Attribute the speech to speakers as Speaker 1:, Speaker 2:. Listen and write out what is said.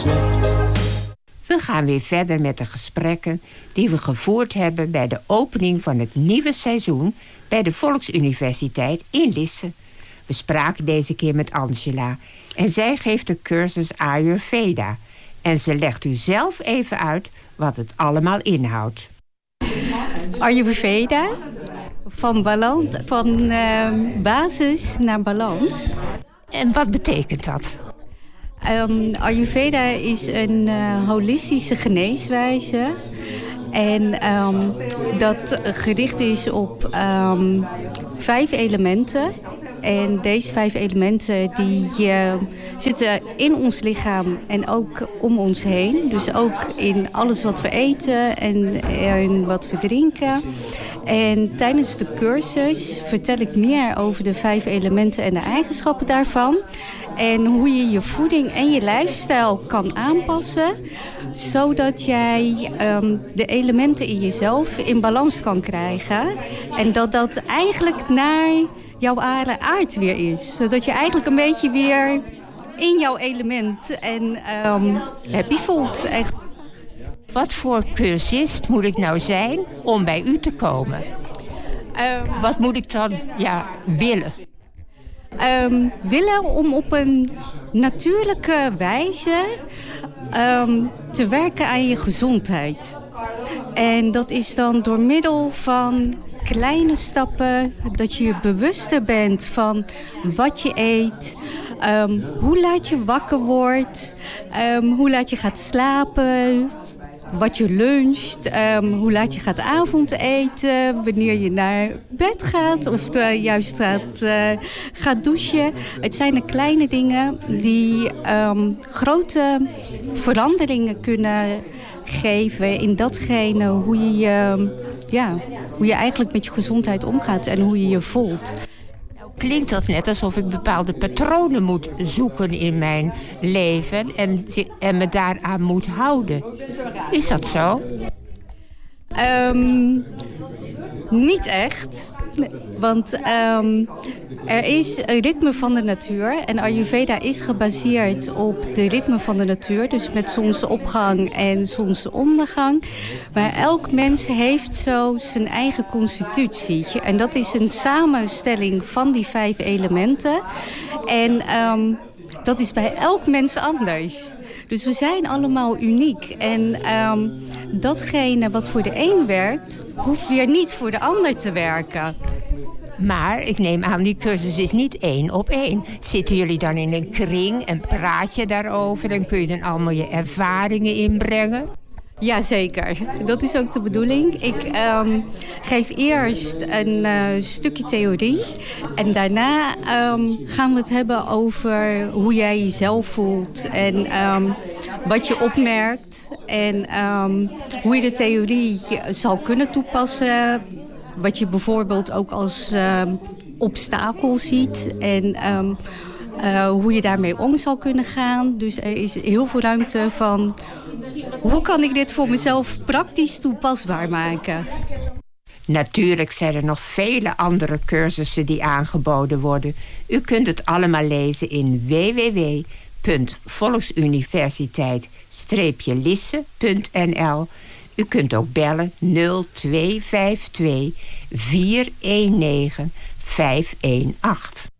Speaker 1: recept.
Speaker 2: We gaan weer verder met de gesprekken die we gevoerd hebben bij de opening van het nieuwe seizoen bij de Volksuniversiteit in Lisse. We spraken deze keer met Angela en zij geeft de cursus Ayurveda. En ze legt u zelf even uit wat het allemaal inhoudt.
Speaker 3: Ayurveda, van basis naar balans.
Speaker 2: En wat betekent dat?
Speaker 3: Ayurveda is een holistische geneeswijze. En dat gericht is op 5 elementen. En deze 5 elementen die zitten in ons lichaam en ook om ons heen. Dus ook in alles wat we eten en in wat we drinken. En tijdens de cursus vertel ik meer over de 5 elementen en de eigenschappen daarvan. En hoe je je voeding en je lifestyle kan aanpassen, zodat jij de elementen in jezelf in balans kan krijgen. En dat eigenlijk naar jouw aard weer is. Zodat je eigenlijk een beetje weer in jouw element en happy voelt.
Speaker 2: Wat voor cursist moet ik nou zijn om bij u te komen? Wat moet ik dan willen?
Speaker 3: Willen om op een natuurlijke wijze te werken aan je gezondheid. En dat is dan door middel van kleine stappen, dat je je bewuster bent van wat je eet, hoe laat je wakker wordt, hoe laat je gaat slapen, wat je luncht, hoe laat je gaat avondeten, wanneer je naar bed gaat of juist gaat douchen. Het zijn de kleine dingen die grote veranderingen kunnen geven in datgene hoe je eigenlijk met je gezondheid omgaat en hoe je je voelt.
Speaker 2: Klinkt dat net alsof ik bepaalde patronen moet zoeken in mijn leven en me daaraan moet houden. Is dat zo?
Speaker 3: Niet echt. Want er is een ritme van de natuur. En Ayurveda is gebaseerd op de ritme van de natuur. Dus met zonsopgang en zonsondergang. Maar elk mens heeft zo zijn eigen constitutie. En dat is een samenstelling van die 5 elementen. En dat is bij elk mens anders. Dus we zijn allemaal uniek. En datgene wat voor de een werkt, hoeft weer niet voor de ander te werken.
Speaker 2: Maar ik neem aan, die cursus is niet 1 op 1. Zitten jullie dan in een kring en praat je daarover? Dan kun je dan allemaal je ervaringen inbrengen?
Speaker 3: Jazeker, dat is ook de bedoeling. Ik geef eerst een stukje theorie. En daarna gaan we het hebben over hoe jij jezelf voelt. En wat je opmerkt. En hoe je de theorie zal kunnen toepassen. Wat je bijvoorbeeld ook als obstakel ziet. En hoe je daarmee om zal kunnen gaan. Dus er is heel veel ruimte van hoe kan ik dit voor mezelf praktisch toepasbaar maken.
Speaker 2: Natuurlijk zijn er nog vele andere cursussen die aangeboden worden. U kunt het allemaal lezen in www.volksuniversiteit-lisse.nl. U kunt ook bellen 0252 419 518.